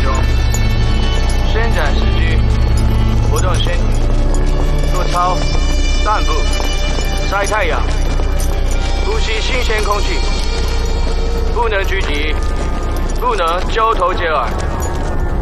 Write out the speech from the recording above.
中，伸展四肢，活动身体，做操、散步、晒太阳，呼吸新鲜空气。不能聚集，不能交头接耳。